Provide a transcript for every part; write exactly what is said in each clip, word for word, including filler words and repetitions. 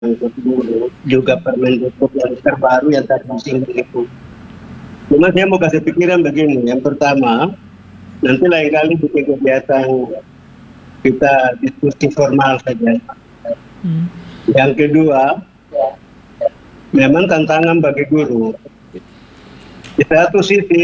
untuk guru, juga Permendikbud yang terbaru yang tadi disinggung itu. Cuma saya mau kasih pikiran begini, yang pertama, nanti lain kali bikin kegiatan kita diskusi formal saja. Hmm. Yang kedua, memang tantangan bagi guru. Di satu sisi,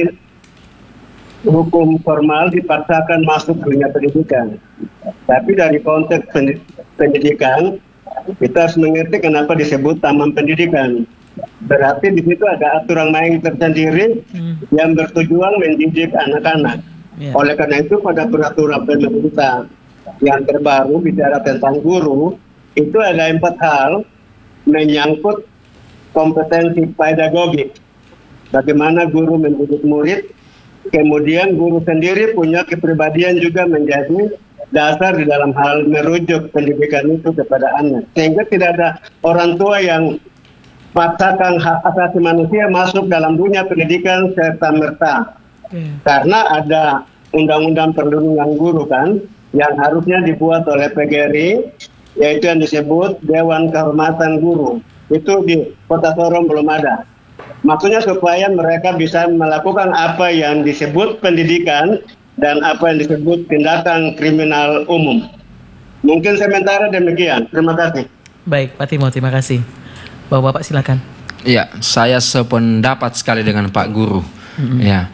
hukum formal dipaksakan masuk dunia pendidikan. Tapi dari konteks pendidikan, kita harus mengerti kenapa disebut taman pendidikan. Berarti di situ ada aturan main tersendiri hmm. yang bertujuan mendidik anak-anak. Yeah. Oleh karena itu pada peraturan pemerintah yang terbaru bicara tentang guru, itu ada empat hal menyangkut kompetensi pedagogik. Bagaimana guru mendidik murid, kemudian guru sendiri punya kepribadian juga menjadi dasar di dalam hal merujuk pendidikan itu kepada anak. Sehingga tidak ada orang tua yang paksakan hak asasi manusia masuk dalam dunia pendidikan serta-merta. Hmm. Karena ada undang-undang perlindungan guru kan, yang harusnya dibuat oleh P G R I, yaitu yang disebut Dewan Kehormatan Guru. Itu di Kota Sorong belum ada. Maksudnya supaya mereka bisa melakukan apa yang disebut pendidikan dan apa yang disebut tindakan kriminal umum. Mungkin sementara demikian. Terima kasih. Baik, Pak Timo, terima kasih. Bapak-bapak silakan. Ya, saya sependapat sekali dengan Pak Guru. Mm-hmm. Ya,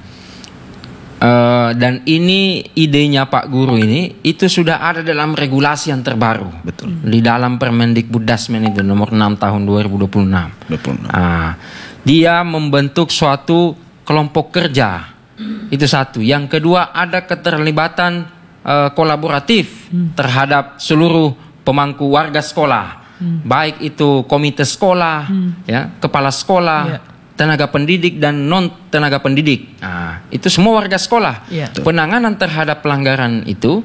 uh, dan ini idenya Pak Guru ini itu sudah ada dalam regulasi yang terbaru. Betul. Di dalam Permendikbudasmen itu nomor enam tahun dua ribu dua puluh enam. dua puluh enam. Uh, dia membentuk suatu kelompok kerja. Itu satu. Yang kedua, ada keterlibatan uh, kolaboratif hmm. terhadap seluruh pemangku warga sekolah, hmm. baik itu komite sekolah, hmm. ya, kepala sekolah, yeah. tenaga pendidik dan non tenaga pendidik. Nah, itu semua warga sekolah. Yeah. Penanganan terhadap pelanggaran itu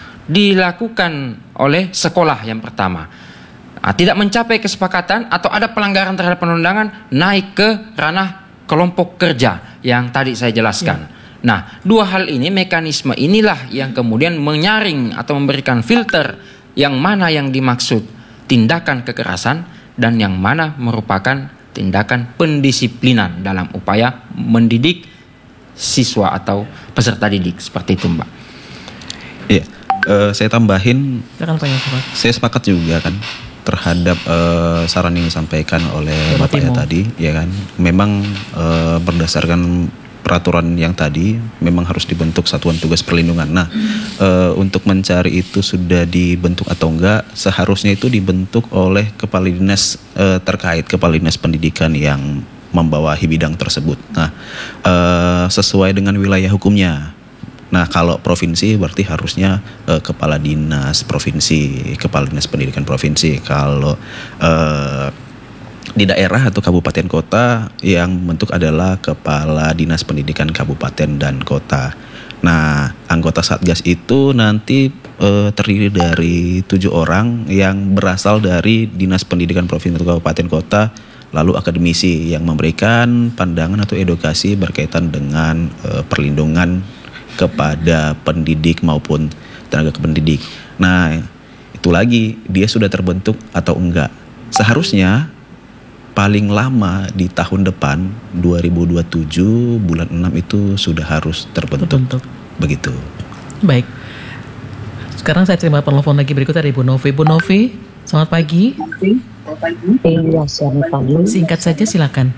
dilakukan oleh sekolah yang pertama. Nah, tidak mencapai kesepakatan atau ada pelanggaran terhadap perundangan, naik ke ranah kelompok kerja yang tadi saya jelaskan. Ya. Nah, dua hal ini, mekanisme inilah yang kemudian menyaring atau memberikan filter yang mana yang dimaksud tindakan kekerasan dan yang mana merupakan tindakan pendisiplinan dalam upaya mendidik siswa atau peserta didik, seperti itu, Mbak. Iya, uh, saya tambahin. Silakan, Pak Yusuf. Saya sepakat juga kan terhadap uh, saran yang disampaikan oleh Bapak ya tadi, ya kan. Memang uh, berdasarkan peraturan yang tadi, memang harus dibentuk satuan tugas perlindungan. Nah, hmm. uh, untuk mencari itu sudah dibentuk atau enggak, seharusnya itu dibentuk oleh kepala dinas uh, terkait, kepala dinas pendidikan yang membawahi bidang tersebut. Nah, uh, sesuai dengan wilayah hukumnya. Nah, kalau provinsi berarti harusnya uh, kepala dinas provinsi, kepala dinas pendidikan provinsi. Kalau uh, di daerah atau kabupaten kota yang membentuk adalah kepala dinas pendidikan kabupaten dan kota. Nah, anggota satgas itu nanti uh, terdiri dari tujuh orang yang berasal dari dinas pendidikan provinsi atau kabupaten kota, lalu akademisi yang memberikan pandangan atau edukasi berkaitan dengan uh, perlindungan kepada pendidik maupun tenaga pendidik. Nah, itu lagi, dia sudah terbentuk atau enggak. Seharusnya paling lama di tahun depan dua ribu dua puluh tujuh bulan enam itu sudah harus terbentuk. terbentuk. Begitu. Baik. Sekarang saya terima telepon lagi berikut dari Bu Novi. Bu Novi, selamat pagi. Selamat pagi. Iya, selamat pagi. Singkat saja silakan.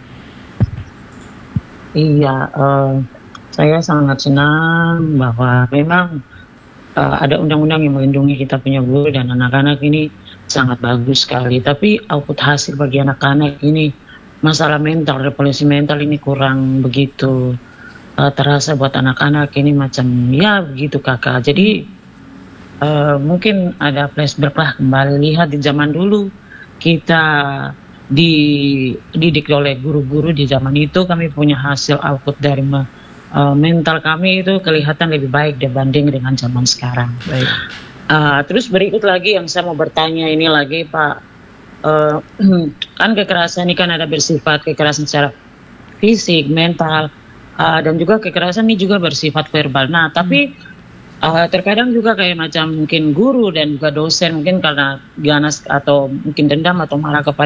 Iya, uh... saya sangat senang bahwa memang uh, ada undang-undang yang melindungi kita punya guru dan anak-anak ini sangat bagus sekali. Tapi output hasil bagi anak-anak ini, masalah mental, revolusi mental ini kurang begitu uh, terasa buat anak-anak ini, macam ya begitu kakak. Jadi uh, mungkin ada flashback lah, kembali lihat di zaman dulu kita dididik oleh guru-guru di zaman itu, kami punya hasil output dari ma- Uh, mental kami itu kelihatan lebih baik dibanding dengan zaman sekarang. Baik. Uh, terus berikut lagi yang saya mau bertanya ini lagi Pak, uh, kan kekerasan ini kan ada bersifat kekerasan secara fisik, mental, uh, dan juga kekerasan ini juga bersifat verbal. Nah, tapi Uh, terkadang juga kayak macam mungkin guru dan juga dosen mungkin karena ganas atau mungkin dendam atau marah kepada